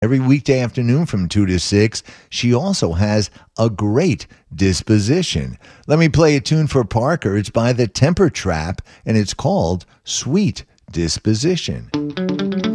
Every weekday afternoon from 2 to 6, she also has a great disposition. Let me play a tune for Parker. It's by the Temper Trap, and it's called Sweet Disposition.